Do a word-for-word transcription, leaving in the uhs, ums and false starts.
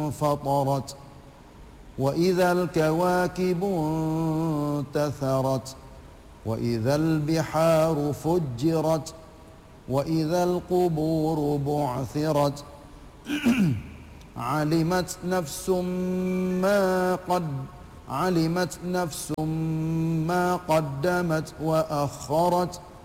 انفطرت وإذا الكواكب انتثرت وإذا البحار فجرت وإذا القبور بعثرت علمت نفس ما قد علمت نفس ما قدمت وأخرت